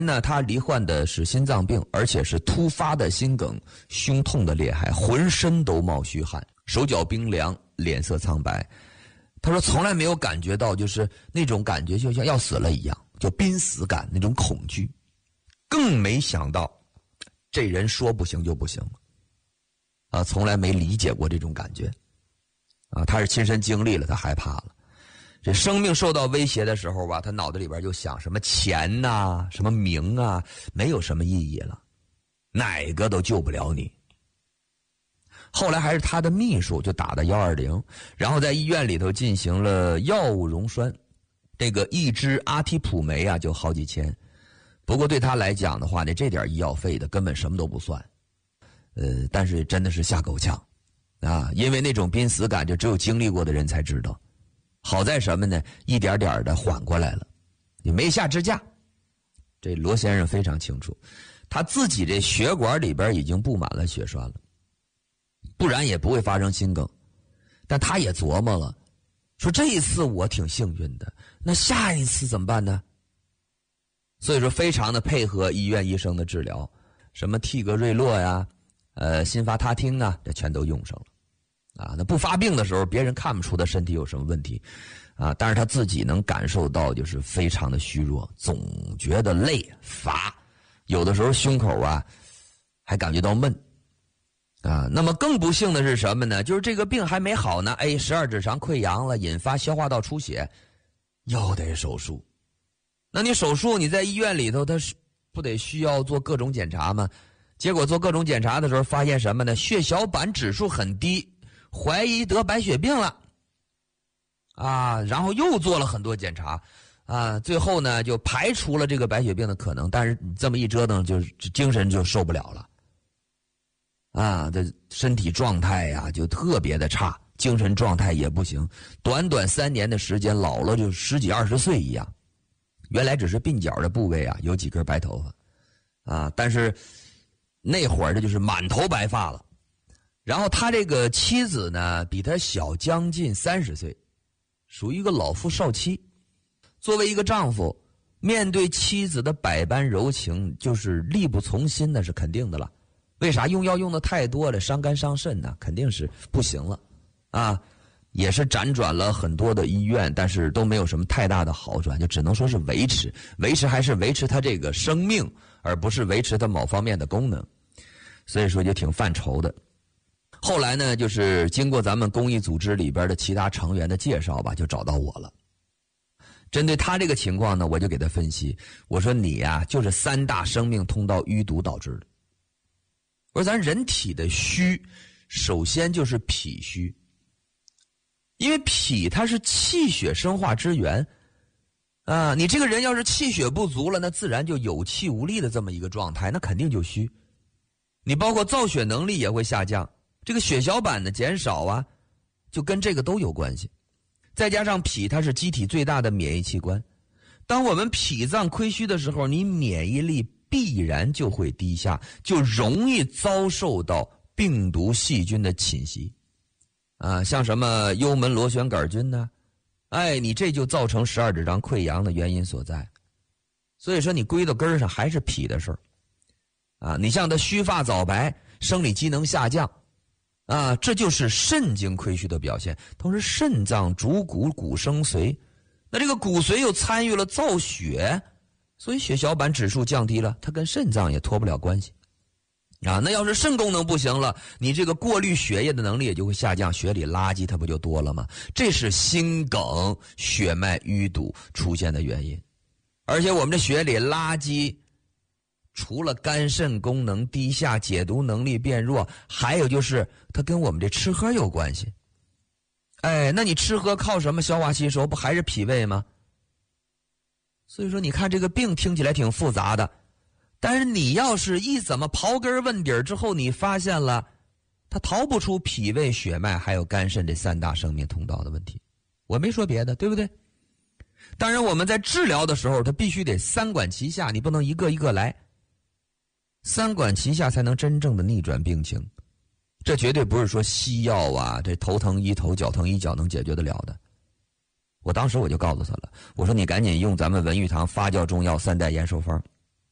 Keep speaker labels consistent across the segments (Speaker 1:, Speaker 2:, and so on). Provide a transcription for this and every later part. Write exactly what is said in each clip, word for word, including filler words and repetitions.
Speaker 1: 那他罹患的是心脏病，而且是突发的心梗，胸痛的厉害，浑身都冒虚汗，手脚冰凉，脸色苍白。他说从来没有感觉到就是那种感觉就像要死了一样，就濒死感，那种恐惧。更没想到这人说不行就不行啊，从来没理解过这种感觉啊，他是亲身经历了，他害怕了。这生命受到威胁的时候吧，他脑袋里边就想什么钱呐、啊、什么名啊，没有什么意义了，哪个都救不了你。后来还是他的秘书就打的一二零，然后在医院里头进行了药物溶栓，这个一支阿替普酶啊就好几千，不过对他来讲的话呢，这点医药费的根本什么都不算，呃，但是真的是下够呛啊，因为那种濒死感就只有经历过的人才知道。好在什么呢？一点点的缓过来了，你没下支架。这罗先生非常清楚，他自己这血管里边已经布满了血栓了，不然也不会发生心梗。但他也琢磨了，说这一次我挺幸运的，那下一次怎么办呢？所以说非常的配合医院医生的治疗，什么替格瑞洛呀，呃，辛伐他汀啊，这全都用上了。啊，那不发病的时候，别人看不出他身体有什么问题，啊，但是他自己能感受到，就是非常的虚弱，总觉得累乏，有的时候胸口啊还感觉到闷，啊，那么更不幸的是什么呢？就是这个病还没好呢，哎，十二指肠溃疡了，引发消化道出血，又得手术。那你手术你在医院里头，他是不得需要做各种检查吗？结果做各种检查的时候，发现什么呢？血小板指数很低。怀疑得白血病了啊，然后又做了很多检查啊，最后呢就排除了这个白血病的可能，但是这么一折腾，就是精神就受不了了啊，这身体状态呀、啊、就特别的差，精神状态也不行，短短三年的时间老了就十几二十岁一样。原来只是鬓角的部位啊有几根白头发啊，但是那会儿这就是满头白发了。然后他这个妻子呢，比他小将近三十岁，属于一个老夫少妻。作为一个丈夫，面对妻子的百般柔情，就是力不从心，那是肯定的了。为啥？用药用的太多了，伤肝伤肾呢，肯定是不行了啊。也是辗转了很多的医院，但是都没有什么太大的好转，就只能说是维持，维持还是维持他这个生命，而不是维持他某方面的功能。所以说就挺犯愁的。后来呢，就是经过咱们公益组织里边的其他成员的介绍吧，就找到我了。针对他这个情况呢，我就给他分析，我说你呀、啊，就是三大生命通道淤堵导致的。我说咱人体的虚，首先就是脾虚，因为脾它是气血生化之源啊，你这个人要是气血不足了，那自然就有气无力的这么一个状态，那肯定就虚。你包括造血能力也会下降。这个血小板的减少啊，就跟这个都有关系。再加上脾它是机体最大的免疫器官，当我们脾脏亏虚的时候，你免疫力必然就会低下，就容易遭受到病毒细菌的侵袭啊，像什么幽门螺旋杆菌呢、啊？哎，你这就造成十二指肠溃疡的原因所在。所以说你归到根儿上还是脾的事儿啊，你像他须发早白，生理机能下降啊，这就是肾经亏虚的表现。同时肾脏主骨，骨生髓，那这个骨髓又参与了造血，所以血小板指数降低了，它跟肾脏也脱不了关系啊。那要是肾功能不行了，你这个过滤血液的能力也就会下降，血里垃圾它不就多了吗？这是心梗血脉淤堵出现的原因。而且我们这血里垃圾除了肝肾功能低下，解毒能力变弱，还有就是它跟我们这吃喝有关系。哎，那你吃喝靠什么消化吸收？不还是脾胃吗？所以说你看这个病听起来挺复杂的，但是你要是一怎么刨根问底之后，你发现了它逃不出脾胃血脉还有肝肾这三大生命通道的问题。我没说别的，对不对？当然我们在治疗的时候，它必须得三管齐下，你不能一个一个来，三管齐下才能真正的逆转病情。这绝对不是说西药啊，这头疼医头，脚疼医脚能解决得了的。我当时我就告诉他了，我说你赶紧用咱们文玉堂发酵中药三代延寿方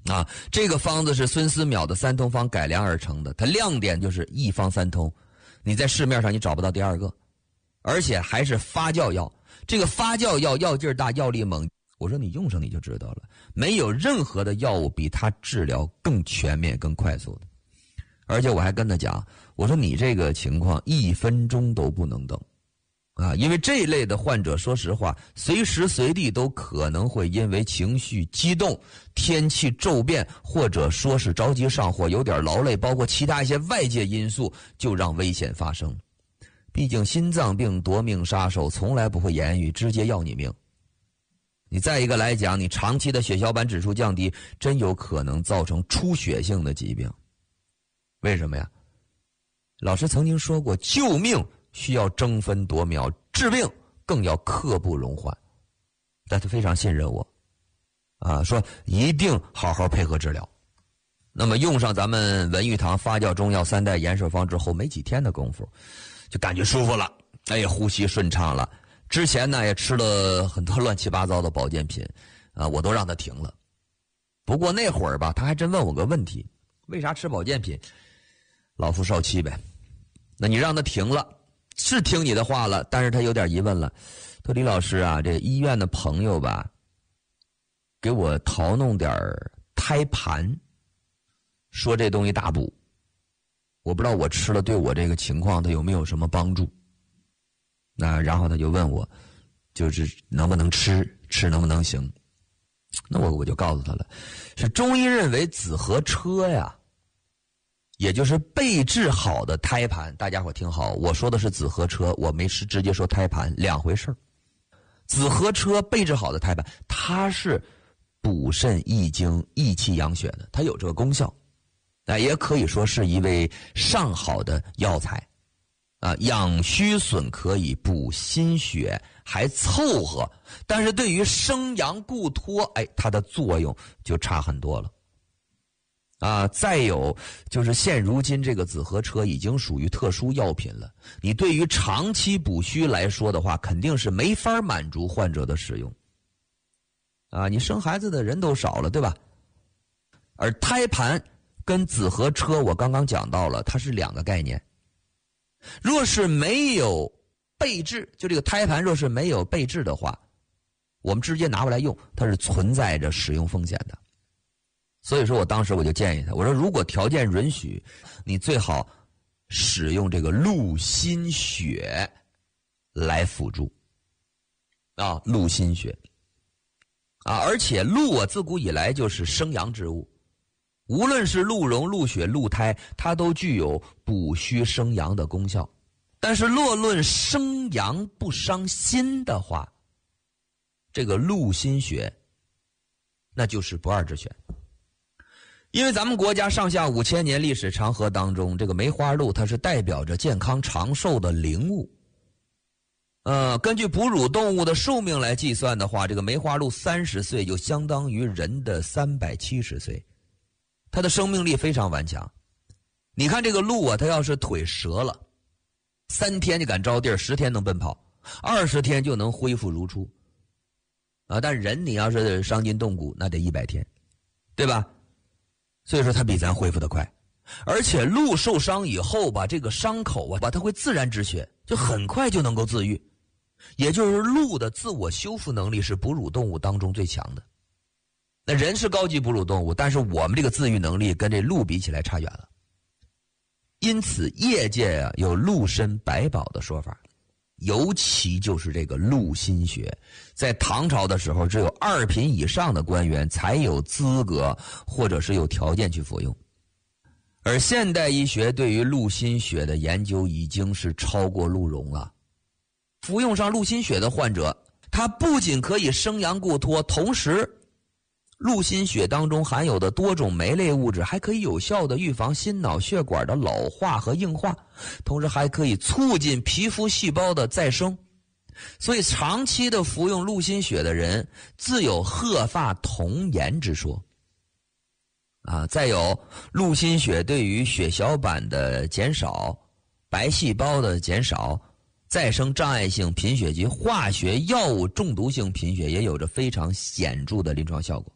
Speaker 1: 啊，这个方子是孙思邈的三通方改良而成的，它亮点就是一方三通，你在市面上你找不到第二个，而且还是发酵药。这个发酵药药劲儿大，药力猛，我说你用上你就知道了，没有任何的药物比它治疗更全面、更快速的。而且我还跟他讲，我说你这个情况一分钟都不能等。啊，因为这一类的患者，说实话，随时随地都可能会因为情绪激动、天气骤变，或者说是着急上火、有点劳累，包括其他一些外界因素，就让危险发生。毕竟心脏病夺命杀手从来不会言语，直接要你命。你再一个来讲，你长期的血小板指数降低，真有可能造成出血性的疾病。为什么呀？老师曾经说过，救命需要争分夺秒，治病更要刻不容缓。但他非常信任我，啊，说一定好好配合治疗。那么用上咱们文玉堂发酵中药三代延寿方之后，没几天的功夫，就感觉舒服了，哎呀，呼吸顺畅了。之前呢也吃了很多乱七八糟的保健品，啊，我都让他停了。不过那会儿吧，他还真问我个问题：为啥吃保健品？老夫少妻呗。那你让他停了。是听你的话了，但是他有点疑问了。他说：“李老师啊，这医院的朋友吧，给我淘弄点胎盘，说这东西大补，我不知道我吃了对我这个情况它有没有什么帮助。”那然后他就问我，就是能不能吃，吃能不能行？那我我就告诉他了，是中医认为子和车呀。也就是备治好的胎盘，大家伙听好，我说的是子和车，我没是直接说胎盘，两回事儿。子和车备治好的胎盘，它是补肾益精、益气养血的，它有这个功效。啊，也可以说是一味上好的药材，啊，养虚损可以，补心血还凑合，但是对于生阳固脱，哎，它的作用就差很多了。啊，再有就是现如今这个子和车已经属于特殊药品了，你对于长期补虚来说的话，肯定是没法满足患者的使用。啊，你生孩子的人都少了，对吧？而胎盘跟子和车我刚刚讲到了，它是两个概念。若是没有备治，就这个胎盘若是没有备治的话，我们直接拿过来用，它是存在着使用风险的。所以说我当时我就建议他，我说如果条件允许，你最好使用这个鹿心血来辅助啊，鹿心血啊，而且鹿啊自古以来就是生阳之物，无论是鹿茸、鹿血、鹿胎，它都具有补虚生阳的功效。但是若论生阳不伤心的话，这个鹿心血那就是不二之选。因为咱们国家上下五千年历史长河当中，这个梅花鹿它是代表着健康长寿的灵物。呃，根据哺乳动物的寿命来计算的话，这个梅花鹿三十岁就相当于人的三百七十岁，它的生命力非常顽强。你看这个鹿啊，它要是腿折了，三天就敢着地儿，十天能奔跑，二十天就能恢复如初。啊，但人你要是伤筋动骨，那得一百天，对吧？所以说它比咱恢复的快，而且鹿受伤以后吧，这个伤口啊，它会自然止血，就很快就能够自愈。也就是鹿的自我修复能力是哺乳动物当中最强的。那人是高级哺乳动物，但是我们这个自愈能力跟这鹿比起来差远了。因此业界啊有鹿参百宝的说法，尤其就是这个鹿心血，在唐朝的时候只有二品以上的官员才有资格或者是有条件去服用。而现代医学对于鹿心血的研究已经是超过鹿茸了。服用上鹿心血的患者，它不仅可以生阳固脱，同时鹿心血当中含有的多种酶类物质还可以有效的预防心脑血管的老化和硬化，同时还可以促进皮肤细胞的再生。所以长期的服用鹿心血的人自有鹤发童颜之说。啊，再有鹿心血对于血小板的减少、白细胞的减少、再生障碍性贫血及化学药物中毒性贫血也有着非常显著的临床效果。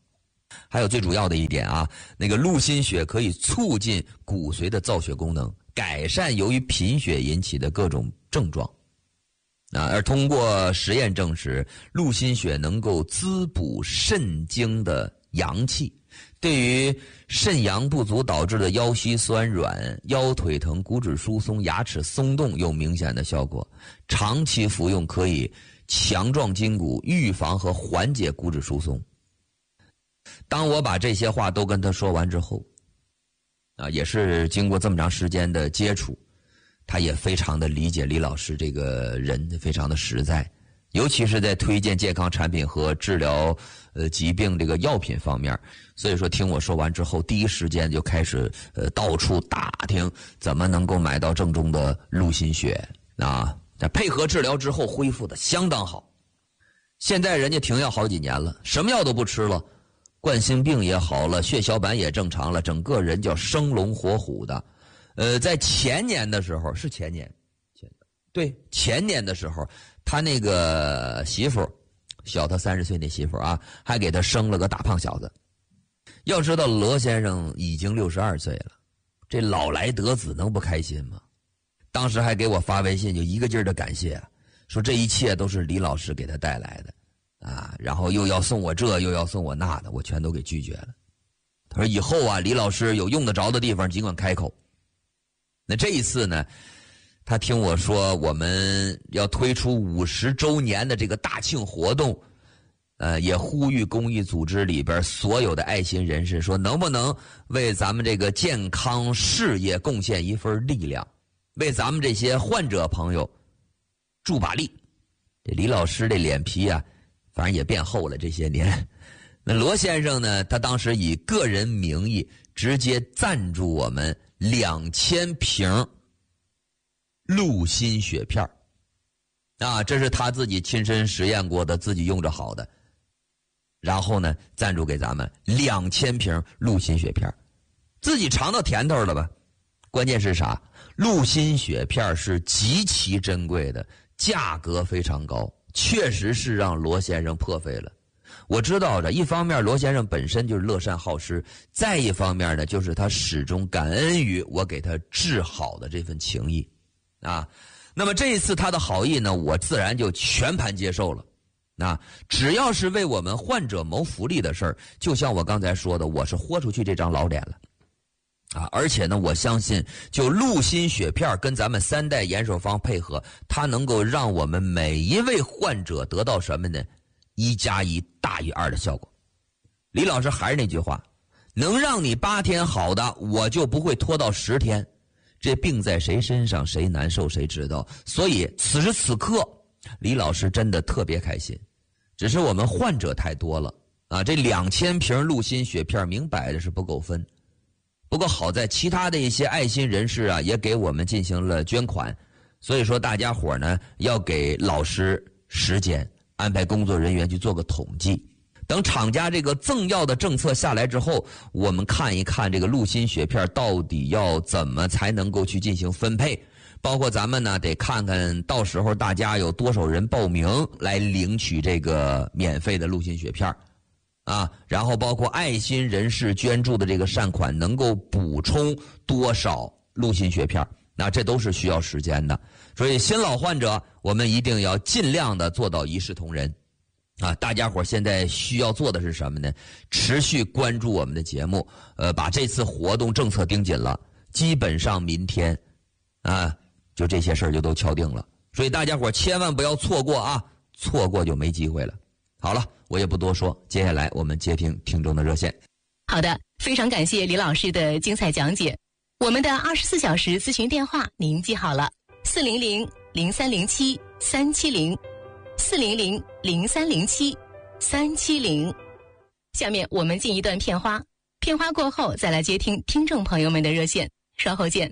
Speaker 1: 还有最主要的一点啊，那个鹿心血可以促进骨髓的造血功能，改善由于贫血引起的各种症状。啊，而通过实验证实，鹿心血能够滋补肾精的阳气，对于肾阳不足导致的腰膝酸软、腰腿疼、骨质疏松、牙齿松动有明显的效果。长期服用可以强壮筋骨，预防和缓解骨质疏松。当我把这些话都跟他说完之后，啊，也是经过这么长时间的接触，他也非常的理解李老师这个人，非常的实在，尤其是在推荐健康产品和治疗呃疾病这个药品方面。所以说听我说完之后，第一时间就开始呃到处打听怎么能够买到正宗的鹿心血啊。配合治疗之后恢复的相当好，现在人家停药好几年了，什么药都不吃了，冠心病也好了，血小板也正常了，整个人叫生龙活虎的。呃，在前年的时候，是前年，前对前年的时候，他那个媳妇小他三十岁那媳妇啊，还给他生了个大胖小子。要知道罗先生已经六十二岁了，这老来得子能不开心吗？当时还给我发微信，就一个劲儿的感谢，说这一切都是李老师给他带来的啊，然后又要送我这又要送我那的，我全都给拒绝了。他说以后啊，李老师有用得着的地方尽管开口。那这一次呢，他听我说我们要推出五十周年的这个大庆活动，呃，也呼吁公益组织里边所有的爱心人士说，能不能为咱们这个健康事业贡献一份力量，为咱们这些患者朋友助把力。这李老师这脸皮啊，反正也变厚了这些年。那罗先生呢，他当时以个人名义直接赞助我们两千瓶鹿心血片啊，这是他自己亲身实验过的，自己用着好的。然后呢，赞助给咱们两千瓶鹿心血片，自己尝到甜头了吧？关键是啥？鹿心血片是极其珍贵的，价格非常高，确实是让罗先生破费了。我知道的，一方面罗先生本身就是乐善好施，再一方面呢，就是他始终感恩于我给他治好的这份情谊啊。那么这一次他的好意呢，我自然就全盘接受了。那只要是为我们患者谋福利的事儿，就像我刚才说的，我是豁出去这张老脸了啊！而且呢，我相信就鹿心血片跟咱们三代延寿方配合，它能够让我们每一位患者得到什么呢？一加一大于二的效果。李老师还是那句话，能让你八天好的，我就不会拖到十天。这病在谁身上，谁难受谁知道。所以此时此刻，李老师真的特别开心。只是我们患者太多了啊，这两千瓶鹿心血片明摆着是不够分。不过好在其他的一些爱心人士啊，也给我们进行了捐款。所以说大家伙呢，要给老师时间，安排工作人员去做个统计。等厂家这个赠药的政策下来之后，我们看一看这个鹿心血片到底要怎么才能够去进行分配。包括咱们呢，得看看到时候大家有多少人报名来领取这个免费的鹿心血片啊，然后包括爱心人士捐助的这个善款能够补充多少鹿心血片，那这都是需要时间的。所以新老患者我们一定要尽量的做到一视同仁啊！大家伙现在需要做的是什么呢？持续关注我们的节目，呃，把这次活动政策盯紧了，基本上明天啊，就这些事儿就都敲定了。所以大家伙千万不要错过啊，错过就没机会了。好了，我也不多说，接下来我们接听听众的热线。
Speaker 2: 好的，非常感谢李老师的精彩讲解。我们的二十四小时咨询电话您记好了，四零零零三零七三七零，四零零零三零七三七零。下面我们进一段片花，片花过后再来接听听众朋友们的热线，稍后见。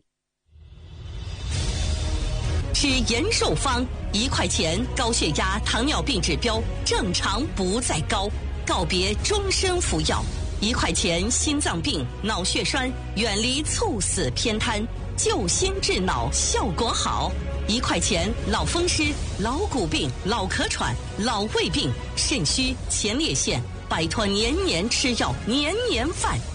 Speaker 3: 是延寿方，一块钱高血压、糖尿病指标正常不再高，告别终身服药。一块钱心脏病、脑血栓，远离猝死偏瘫，救心治脑效果好。一块钱脑风湿、老骨病、脑壳喘、脑胃病、肾虚、前列腺、 摆脱年年吃药、年年犯。